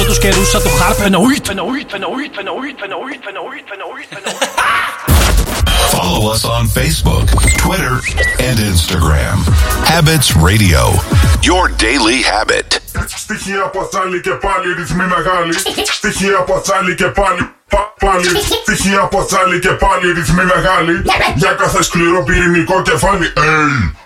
τους καιρούς σαν το Harp. Follow us on Facebook, Twitter, and Instagram. Habits Radio, your daily habit. Στοιχεία από τσάλι και πάλι, ρυθμοί μεγάλοι. Στοιχεία από τσάλι και πάλι, πάλι. Στοιχεία από τσάλι και πάλι, ρυθμοί μεγάλοι. Για κάθε σκληρό πυρηνικό κεφάλι.